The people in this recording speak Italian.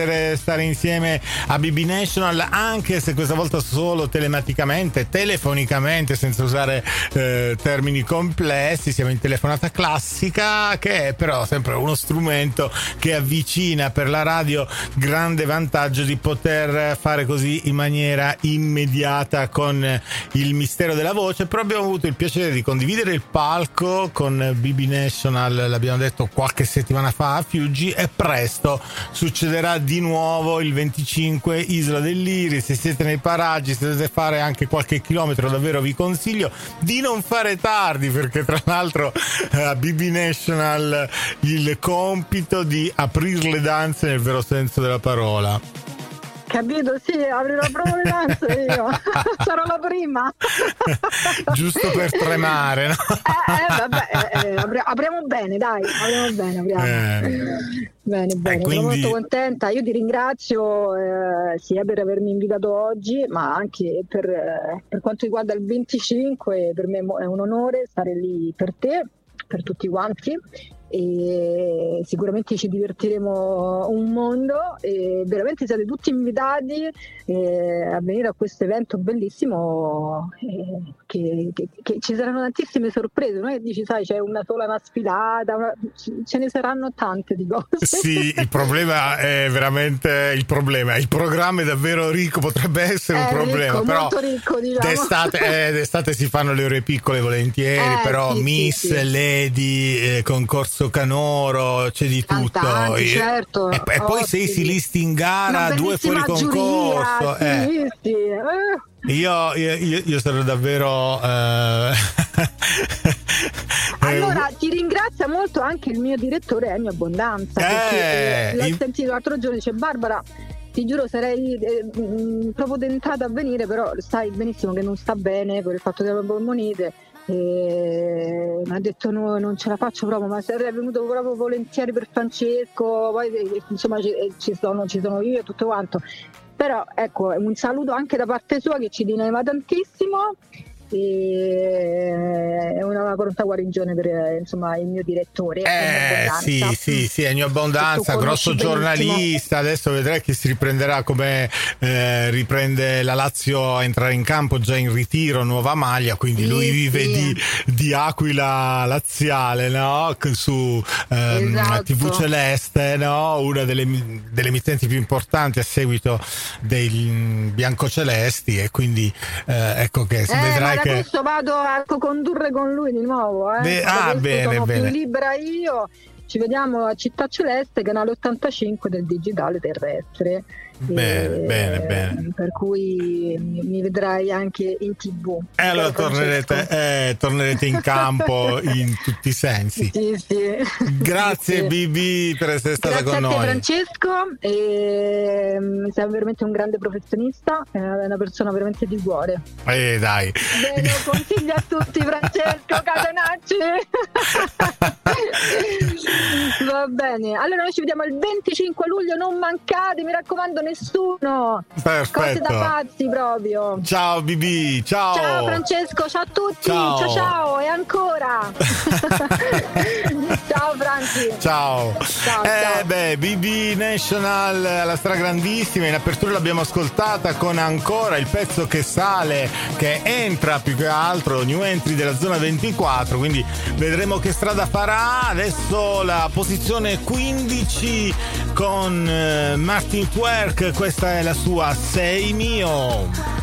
stare insieme a BB National, anche se questa volta solo telematicamente, telefonicamente, senza usare termini complessi. Siamo in telefonata classica, che è però sempre uno strumento che avvicina. Per la radio grande vantaggio di poter fare così in maniera immediata con il mistero della voce. Però abbiamo avuto il piacere di condividere il palco con BB National, l'abbiamo detto qualche settimana fa a Fiuggi, e presto succederà di nuovo il 25 Isola dell'Iris. Se siete nei paraggi, se dovete fare anche qualche chilometro, davvero vi consiglio di non fare tardi, perché tra l'altro a BB National il compito di aprire le danze nel vero senso della parola. Capito, sì, aprirò proprio le danze io. Sarò la prima. Giusto per tremare, no? Apriamo bene, dai, apriamo. Bene, quindi... sono molto contenta. Io ti ringrazio sia per avermi invitato oggi, ma anche per quanto riguarda il 25. Per me è un onore stare lì per te, per tutti quanti, e sicuramente ci divertiremo un mondo, e veramente siete tutti invitati a venire a questo evento bellissimo, che ci saranno tantissime sorprese. Non è che dici, sai, c'è una sfilata, ce ne saranno tante di cose. Sì, il problema è veramente il programma è davvero ricco, potrebbe essere un problema, ricco, però molto ricco, diciamo. d'estate si fanno le ore piccole volentieri, però sì, Miss, sì. Lady, concorso canoro, c'è di tutto. Cantanti, certo. E poi se si listi in gara, 2 fuori concorso. Sì. Io sarò davvero allora ti ringrazia molto anche il mio direttore Ennio Abbondanza, perché l'ho sentito l'altro giorno, dice: Barbara, ti giuro sarei proprio tentata a venire, però sai benissimo che non sta bene per il fatto della polmonite. Mi ha detto no, non ce la faccio proprio, ma sarei venuto proprio volentieri per Francesco. Poi insomma ci sono io e tutto quanto. Però ecco, un saluto anche da parte sua, che ci teneva tantissimo, e è una pronta guarigione per insomma il mio direttore. Sì, Ennio Abbondanza, grosso giornalista. Adesso vedrai che si riprenderà, come riprende la Lazio a entrare in campo, già in ritiro, nuova maglia, quindi lui vive di Aquila laziale, no? Su esatto. TV Celeste, no? Una delle emittenti più importanti a seguito dei biancocelesti, e quindi ecco che si vedrà che adesso vado a condurre con lui di nuovo. Bene. Sono più libera io. Ci vediamo a Città Celeste, canale 85 del digitale terrestre. Bene. Per cui mi vedrai anche in TV. Allora tornerete in campo in tutti i sensi. Sì. Grazie BB per essere stata con noi. Grazie a te Francesco, sei veramente un grande professionista, è una persona veramente di cuore. Dai. Bene, consiglio a tutti Francesco Catenacci. Va bene, allora noi ci vediamo il 25 luglio, non mancate, mi raccomando, nessuno. Perfetto. Cose da pazzi proprio. Ciao BB, ciao Francesco, ciao a tutti. Ciao e ancora. Ciao Franci. Ciao. BB National alla stragrandissima. In apertura l'abbiamo ascoltata con Ancora, il pezzo che sale, che entra più che altro, new entry della zona 24, quindi vedremo che strada farà. Adesso la posizione 15 con Martin Twerk, questa è la sua Sei mio.